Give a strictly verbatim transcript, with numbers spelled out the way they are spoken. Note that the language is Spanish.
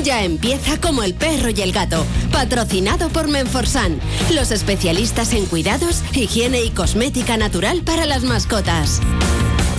Ya empieza Como el perro y el gato, patrocinado por Menforsan, los especialistas en cuidados, higiene y cosmética natural para las mascotas.